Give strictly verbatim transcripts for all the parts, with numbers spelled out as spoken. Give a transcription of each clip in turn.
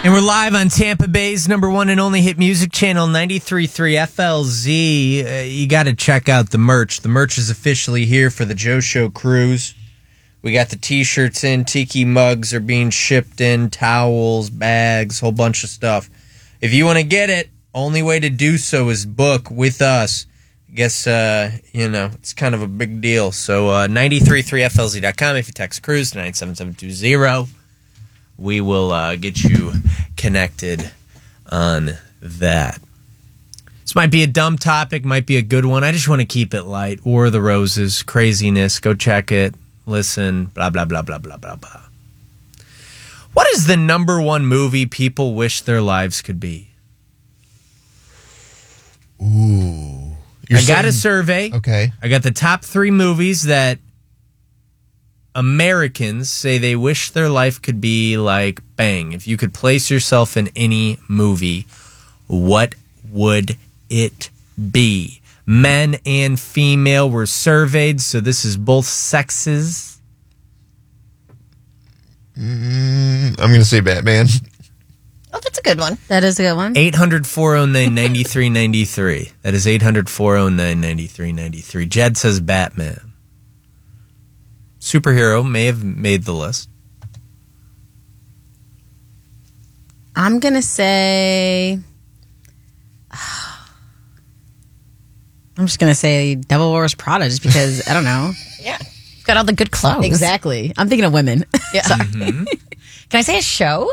And we're live on Tampa Bay's number one and only hit music channel, ninety-three point three F L Z. Uh, you got to check out the merch. The merch is officially here for the Joe Show cruise. We got the T-shirts in, tiki mugs are being shipped in, towels, bags, whole bunch of stuff. If you want to get it, only way to do so is book with us. I guess, uh, you know, it's kind of a big deal. So uh, ninety-three point three F L Z dot com if you text cruise to nine seven seven two zero. We will uh, get you connected on that. This might be a dumb topic, might be a good one. I just want to keep it light. War of the Roses, craziness. Go check it. Listen, blah, blah, blah, blah, blah, blah, blah. What is the number one movie people wish their lives could be? Ooh. You're I got saying, a survey. Okay. I got the top three movies that Americans say they wish their life could be like. Bang. If you could place yourself in any movie, what would it be? Men and female were surveyed, so this is both sexes. Mm, I'm going to say Batman. Oh, that's a good one. That is a good one. eight hundred, four oh nine, ninety-three ninety-three. That is eight hundred, four oh nine, ninety-three ninety-three. Jed says Batman. Superhero may have made the list. I'm going to say... I'm just going to say Devil Wears Prada just because, I don't know. Yeah. Got all the good clothes. Exactly. I'm thinking of women. Yeah. Mm-hmm. Can I say a show?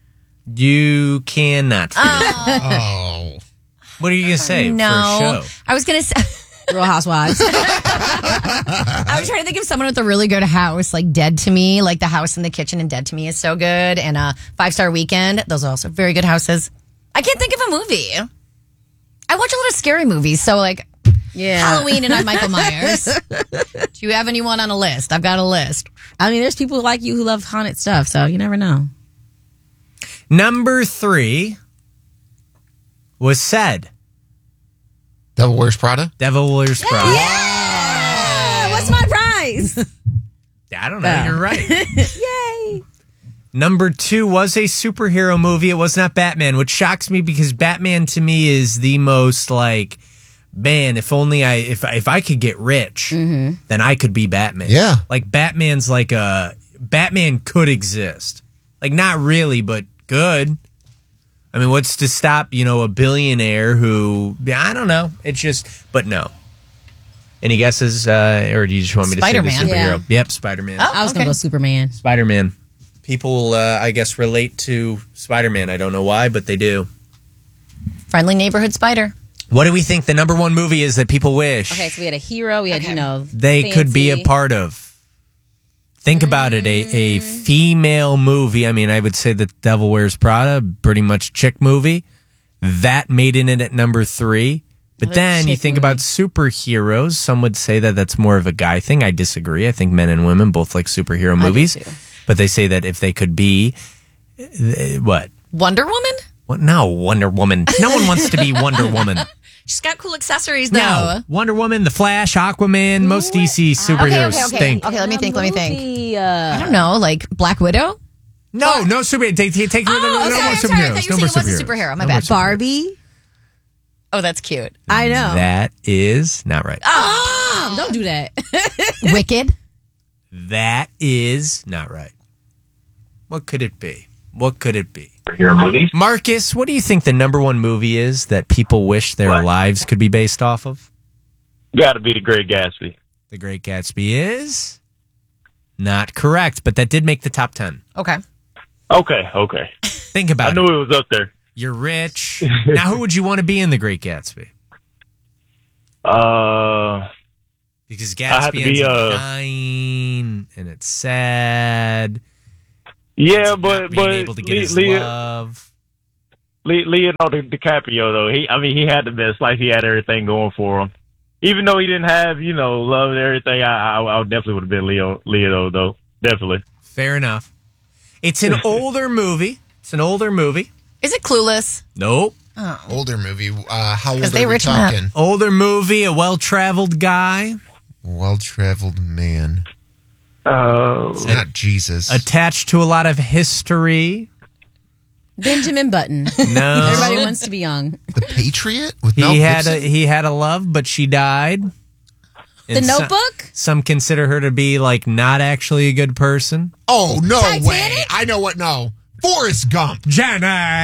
You cannot. Oh. What are you going to say no. for a show? I was going to say... Real Housewives. I was trying to think of someone with a really good house, like Dead to Me, like the house in the kitchen in Dead to Me is so good, and a Five Star Weekend. Those are also very good houses. I can't think of a movie. I watch a lot of scary movies, so like yeah. Halloween and I'm Michael Myers. Do you have anyone on a list? I've got a list. I mean, there's people like you who love haunted stuff, so you never know. Number three was said. Devil Wears Prada? Devil Wears Prada. Yeah! What's my prize? I don't know. Oh. You're right. Yay! Number two was a superhero movie. It was not Batman, which shocks me because Batman to me is the most like, man, if only I, if, if I could get rich, mm-hmm. then I could be Batman. Yeah. Like Batman's like a, Batman could exist. Like not really, but good. I mean, what's to stop, you know, a billionaire who, I don't know. It's just, but no. Any guesses? Uh, or do you just want me to Spider-Man. say the superhero? Yeah. Yep, Spider-Man. Oh, I was okay. going to go Superman. Spider-Man. People, uh, I guess, relate to Spider-Man. I don't know why, but they do. Friendly Neighborhood Spider. What do we think the number one movie is that people wish Okay, so we had a hero. We had, Okay. you know, they fancy. could be a part of? Think about it. A, a female movie. I mean, I would say that Devil Wears Prada, pretty much chick movie. That made it in at number three. But What a then you chick think movie. about superheroes. Some would say that that's more of a guy thing. I disagree. I think men and women both like superhero I do movies. too. But they say that if they could be, uh, what? Wonder Woman? What? No, Wonder Woman. No one wants to be Wonder Woman. She's got cool accessories, though. No, Wonder Woman, The Flash, Aquaman, most D C superheroes okay, okay. stink. Okay, let me think, let me think. Movie, uh, I don't know, like Black Widow? No, no superhero. Take, take, take Oh, no, no, no okay, more I'm superheroes. sorry. I thought you no were more saying it was a superheroes. superhero. My No bad. more superheroes. Barbie. Oh, that's cute. I know. That is not right. Oh, don't do that. Wicked? That is not right. What could it be? What could it be? Your movies? Marcus, what do you think the number one movie is that people wish their What? lives could be based off of? Got to be The Great Gatsby. The Great Gatsby is not correct, but that did make the top ten. Okay. Okay, okay. Think about I knew it. it was up there. You're rich. Now, who would you want to be in The Great Gatsby? Uh, Because I have Gatsby to ends be, up uh, dying, and it's sad. yeah, Not but being but able to get Le- his Le- love. Le- Leonardo DiCaprio though, he I mean he had the best life. He had everything going for him. Even though he didn't have you know love and everything, I I, I definitely would have been Leo Leo though. Definitely. Fair enough. It's an older movie. It's an older movie. Is it Clueless? Nope. Older movie. Uh, how old 'Cause are they we rich men. talking? Older movie, a well-traveled guy Well-traveled man. Uh, It's not Jesus. attached to a lot of history. Benjamin Button. No. Everybody wants to be young. The Patriot with Mel He had a Gibson? he had a love, but she died. The And some- Notebook? Some consider her to be like not actually a good person. Oh, no Titanic? way. I know what, no. Forrest Gump. Jenny.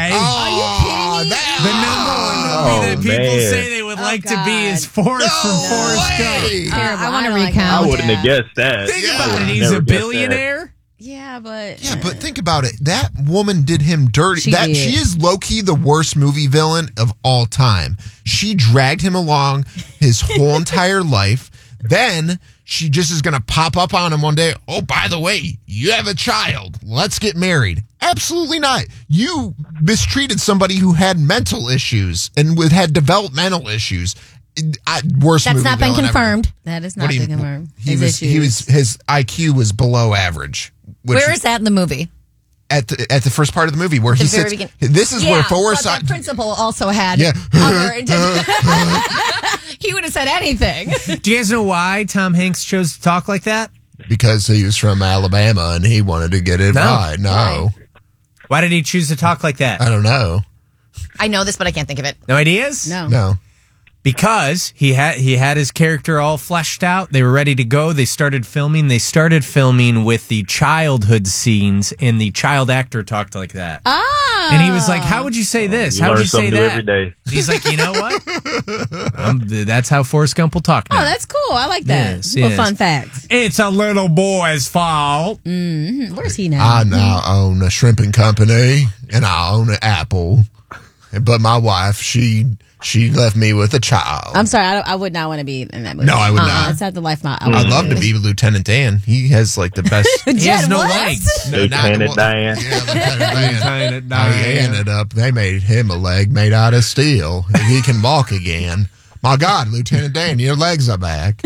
Oh, kidding me? that- The number one Oh, movie that people man. say they would Oh, like to God. be is Forrest No from Forrest Gump. way. Uh, I want to don't like recount. I wouldn't have guessed that. Think Yeah. about I it. would've He's never a guessed that. billionaire. Yeah, but Yeah, but think about it. That woman did him dirty. She that did. she is low key the worst movie villain of all time. She dragged him along his whole entire life. Then she just is going to pop up on him one day. Oh, by the way, you have a child. Let's get married. Absolutely not. You mistreated somebody who had mental issues and with had developmental issues. I, worst That's movie not been villain ever. confirmed. that is What not do you- been confirmed. He His was, he issues. was his I Q was below average. Which Where is that in the movie? at the at the first part of the movie where The he very sits. beginning. This is yeah, where but Forrest. that principal also had Yeah. other intentions. He would have said anything. Do you guys know why Tom Hanks chose to talk like that? Because he was from Alabama and he wanted to get it No. right. No, Why did he choose to talk like that? I don't know. I know this, but I can't think of it. No ideas? no. No. Because he had he had his character all fleshed out. They were ready to go. They started filming. They started filming with the childhood scenes, and the child actor talked like that. Ah. And he was like, "How would you say this? You How would learn you say something new that?" every day. He's like, "You know what? um, th- that's how Forrest Gump will talk now." Oh, that's cool. I like that. Yes, Little yes. fun facts. It's a little boy's fault. Where's he now? I now own a shrimping company and I own an Apple, but my wife she she left me with a child. I'm sorry. I, don't, I would not want to be in that movie. No, I would Uh-uh. not. That's not the life my. I I'd would love to be Lieutenant Dan. He has like the best. He has no what? legs. No, not- Lieutenant Dan. Yeah, Lieutenant Dan. Lieutenant Oh, he Dan. ended up. They made him a leg made out of steel, and he can walk again. My God, Lieutenant Dan, your legs are back.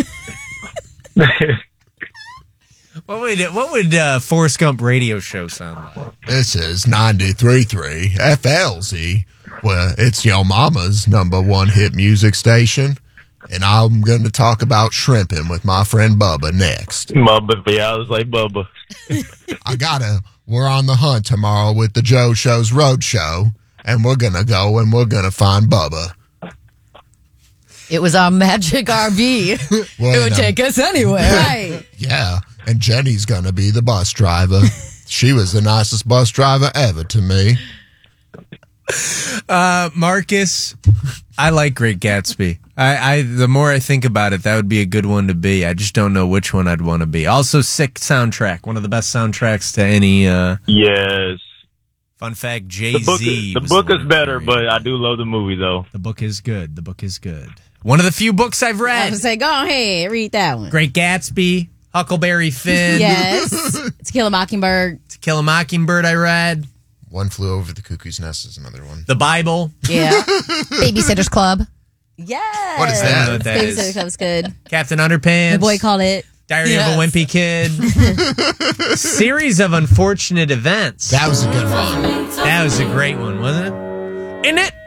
What would what would uh, Forrest Gump radio show sound like? This is ninety-three point three F L Z. Well, it's your mama's number one hit music station. And I'm going to talk about shrimping with my friend Bubba next. Bubba, yeah, I was like Bubba. I gotta, we're on the hunt tomorrow with the Joe Show's Road Show. And we're going to go and we're going to find Bubba. It was our magic R V. Well, It you would know, take us anywhere. Right. Yeah. And Jenny's going to be the bus driver. She was the nicest bus driver ever to me. Uh, Marcus, I like Great Gatsby. I, I the more I think about it, that would be a good one to be. I just don't know which one I'd want to be. Also, sick soundtrack, one of the best soundtracks to any. Uh, Yes. fun fact: Jay The book, Z. is, the book is better, but I do love the movie, though. the book is good. The book is good. One of the few books I've I read. was say, go ahead, read that one. Great Gatsby, Huckleberry Finn, Yes. To Kill a Mockingbird. To Kill a Mockingbird. I read One Flew Over the Cuckoo's Nest is another one. the Bible. Yeah. Babysitter's Club. Yes. What is I don't know that? what that Babysitter is. Club's good. Captain Underpants. The boy called it. Diary Yes. of a Wimpy Kid. Series of unfortunate events. That was a good one. That was a great one, wasn't it? Isn't it?